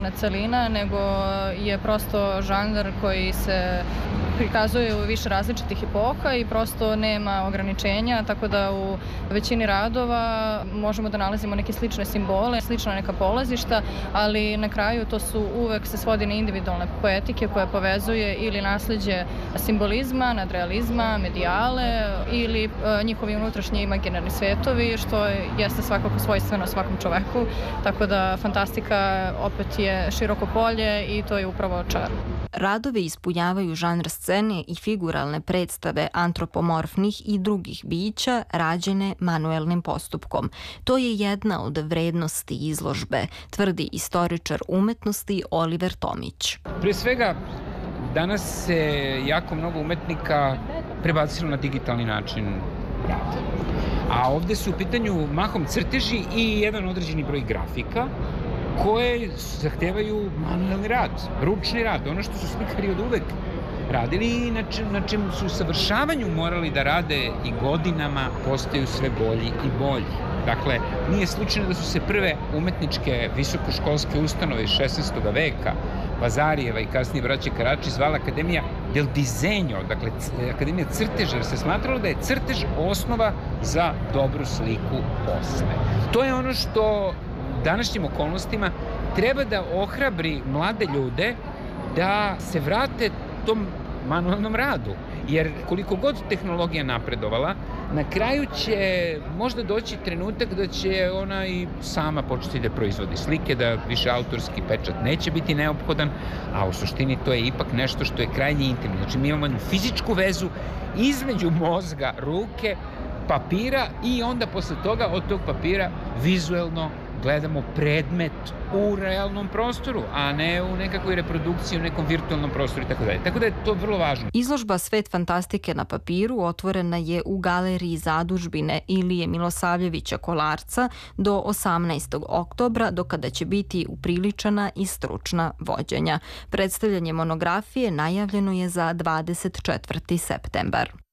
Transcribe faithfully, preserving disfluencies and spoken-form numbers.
celina, nego je prosto žanr koji se prikazuje u više različitih epoha i prosto nema ograničenja, tako da u većini radova možemo da nalazimo neke slične simbole, slična neka polazišta, ali na kraju to su uvek se svodi na individualne poetike koja povezuje ili nasleđe simbolizma, nadrealizma, medijale ili e, njihovi unutrašnji imaginarni svetovi, što jeste svakako svojstveno svakom čoveku, tako da fantastika opet je široko polje i to je upravo čar. Radovi ispunjavaju žanr scene i figuralne predstave antropomorfnih i drugih bića rađene manuelnim postupkom. To je jedna od vrednosti izložbe, tvrdi istoričar umetnosti Oliver Tomić. Prije svega, danas se jako mnogo umetnika prebacilo na digitalni način rada. A ovde su u pitanju mahom crteži i jedan određeni broj grafika koje zahtevaju manuelni rad, ručni rad, ono što su slikari od uvek radili i na, čem, na čemu su u savršavanju morali da rade i godinama postaju sve bolji i bolji. Dakle, nije slučajno da su se prve umetničke visokoškolske ustanove iz šesnaestog veka, Vazarijeva i kasnije braće Karači, zvala Akademija del Disegno, dakle Akademija crteža, jer se smatralo da je crtež osnova za dobru sliku posle. To je ono što današnjim okolnostima treba da ohrabri mlade ljude da se vrate tom manualnom radu. Jer koliko god tehnologija napredovala, na kraju će možda doći trenutak da će ona i sama početi da proizvodi slike, da više autorski pečat neće biti neophodan, a u suštini to je ipak nešto što je krajnje intimno. Znači mi imamo fizičku vezu između mozga, ruke, papira i onda posle toga od tog papira vizuelno gledamo predmet u realnom prostoru, a ne u nekakvoj reprodukciji, u nekom virtualnom prostoru i tako dalje. Tako da je to vrlo važno. Izložba Svet fantastike na papiru otvorena je u galeriji zadužbine Ilije Milosavljevića Kolarca do osamnaestog oktobra, do kada će biti upriličana i stručna vođenja. Predstavljanje monografije najavljeno je za dvadeset četvrti septembar.